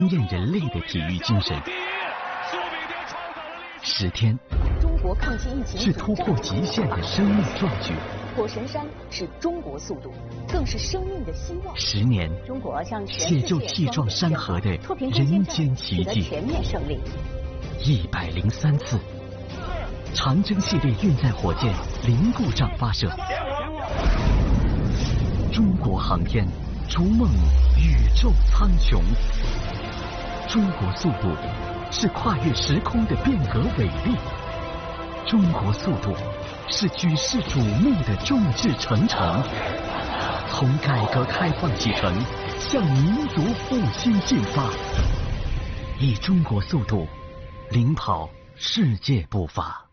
验人类的体育精神。10天， 中国抗击疫情是突破极限的生命壮举。 火神山是中国速度，更是生命的希望。 10年， 中国向全世写就界气壮山河的人间奇迹。 全面胜利。 103次，长征系列运载火箭零故障发射。中国航天逐梦宇宙苍穹。中国速度是跨越时空的变革伟力。中国速度是举世瞩目的众志成城。从改革开放启程，向民族复兴进发，以中国速度领跑世界步伐。